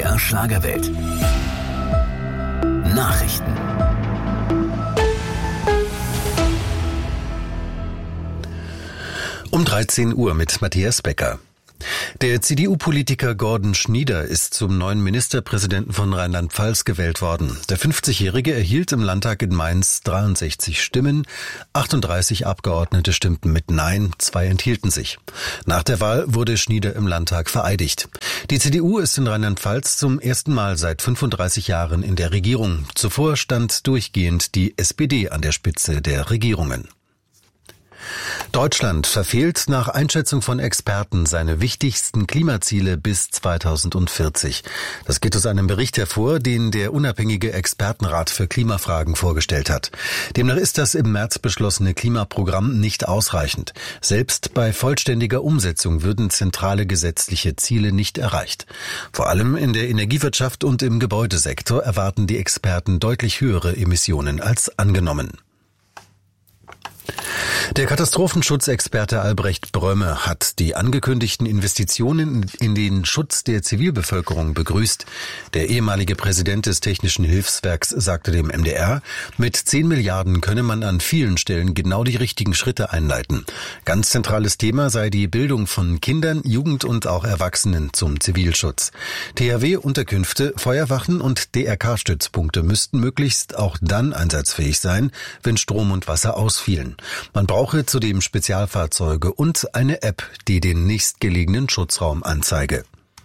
MDR Schlagerwelt. Nachrichten. Um 13 Uhr mit Matthias Becker. Der CDU-Politiker Gordon Schnieder ist zum neuen Ministerpräsidenten von Rheinland-Pfalz gewählt worden. Der 50-Jährige erhielt im Landtag in Mainz 63 Stimmen, 38 Abgeordnete stimmten mit Nein, 2 enthielten sich. Nach der Wahl wurde Schnieder im Landtag vereidigt. Die CDU ist in Rheinland-Pfalz zum ersten Mal seit 35 Jahren in der Regierung. Zuvor stand durchgehend die SPD an der Spitze der Regierungen. Deutschland verfehlt nach Einschätzung von Experten seine wichtigsten Klimaziele bis 2040. Das geht aus einem Bericht hervor, den der unabhängige Expertenrat für Klimafragen vorgestellt hat. Demnach ist das im März beschlossene Klimaprogramm nicht ausreichend. Selbst bei vollständiger Umsetzung würden zentrale gesetzliche Ziele nicht erreicht. Vor allem in der Energiewirtschaft und im Gebäudesektor erwarten die Experten deutlich höhere Emissionen als angenommen. Der Katastrophenschutzexperte Albrecht Brömme hat die angekündigten Investitionen in den Schutz der Zivilbevölkerung begrüßt. Der ehemalige Präsident des Technischen Hilfswerks sagte dem MDR, mit 10 Milliarden könne man an vielen Stellen genau die richtigen Schritte einleiten. Ganz zentrales Thema sei die Bildung von Kindern, Jugend und auch Erwachsenen zum Zivilschutz. THW-Unterkünfte, Feuerwachen und DRK-Stützpunkte müssten möglichst auch dann einsatzfähig sein, wenn Strom und Wasser ausfielen. Man brauche zudem Spezialfahrzeuge und eine App, die den nächstgelegenen Schutzraum anzeige.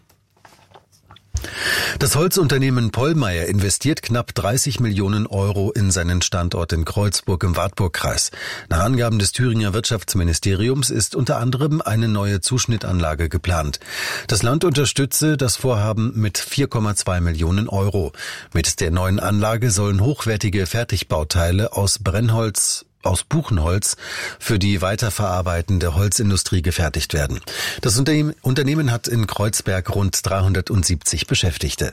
Das Holzunternehmen Pollmeyer investiert knapp 30 Millionen Euro in seinen Standort in Kreuzburg im Wartburgkreis. Nach Angaben des Thüringer Wirtschaftsministeriums ist unter anderem eine neue Zuschnittanlage geplant. Das Land unterstütze das Vorhaben mit 4,2 Millionen Euro. Mit der neuen Anlage sollen hochwertige Fertigbauteile aus Buchenholz für die weiterverarbeitende Holzindustrie gefertigt werden. Das Unternehmen hat in Kreuzberg rund 370 Beschäftigte.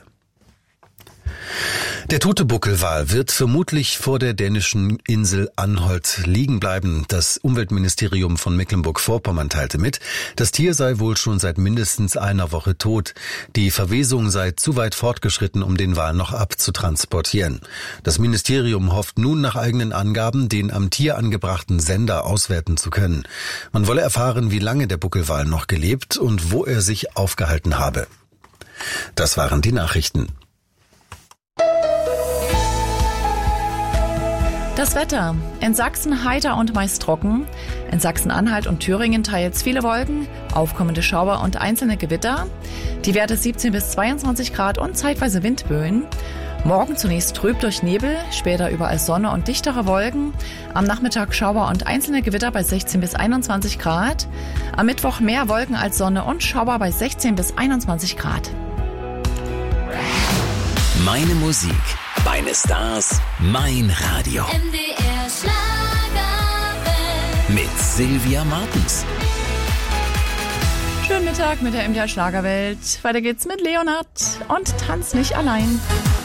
Der tote Buckelwal wird vermutlich vor der dänischen Insel Anholt liegen bleiben. Das Umweltministerium von Mecklenburg-Vorpommern teilte mit, das Tier sei wohl schon seit mindestens einer Woche tot. Die Verwesung sei zu weit fortgeschritten, um den Wal noch abzutransportieren. Das Ministerium hofft nun nach eigenen Angaben, den am Tier angebrachten Sender auswerten zu können. Man wolle erfahren, wie lange der Buckelwal noch gelebt und wo er sich aufgehalten habe. Das waren die Nachrichten. Das Wetter. In Sachsen heiter und meist trocken. In Sachsen-Anhalt und Thüringen teils viele Wolken, aufkommende Schauer und einzelne Gewitter. Die Werte 17 bis 22 Grad und zeitweise Windböen. Morgen zunächst trüb durch Nebel, später überall Sonne und dichtere Wolken. Am Nachmittag Schauer und einzelne Gewitter bei 16 bis 21 Grad. Am Mittwoch mehr Wolken als Sonne und Schauer bei 16 bis 21 Grad. Meine Musik, meine Stars, mein Radio. MDR Schlagerwelt. Mit Silvia Martens. Schönen Mittag mit der MDR Schlagerwelt. Weiter geht's mit Leonard und Tanz nicht allein.